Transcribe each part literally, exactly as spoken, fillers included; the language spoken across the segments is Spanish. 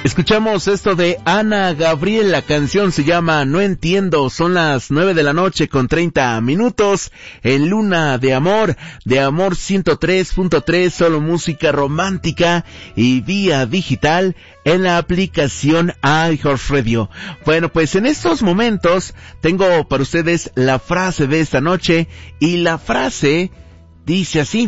Escuchamos esto de Ana Gabriel, la canción se llama No Entiendo, son las nueve de la noche con treinta minutos, en Luna de Amor, de Amor ciento tres punto tres, solo música romántica y vía digital en la aplicación iHeartRadio. Bueno, pues en estos momentos tengo para ustedes la frase de esta noche y la frase dice así: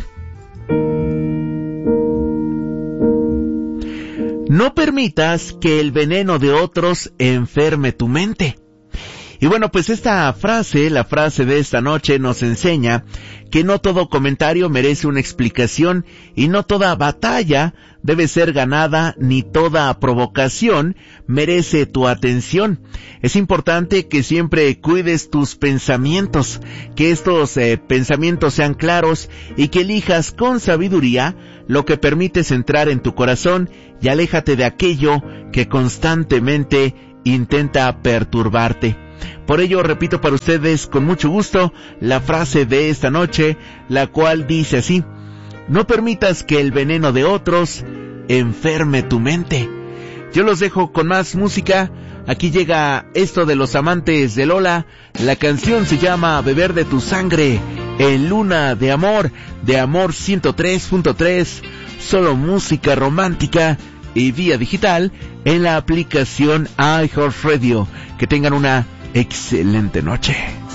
no permitas que el veneno de otros enferme tu mente. Y bueno, pues esta frase, la frase de esta noche nos enseña que no todo comentario merece una explicación y no toda batalla debe ser ganada ni toda provocación merece tu atención. Es importante que siempre cuides tus pensamientos, que estos eh, pensamientos sean claros y que elijas con sabiduría lo que permites entrar en tu corazón y aléjate de aquello que constantemente intenta perturbarte. Por ello repito para ustedes con mucho gusto la frase de esta noche, la cual dice así: no permitas que el veneno de otros enferme tu mente. Yo los dejo con más música. Aquí llega esto de los amantes de Lola. La canción se llama Beber de tu sangre, en Luna de Amor, de Amor ciento tres punto tres, solo música romántica y vía digital en la aplicación iHeartRadio. Que tengan una excelente noche.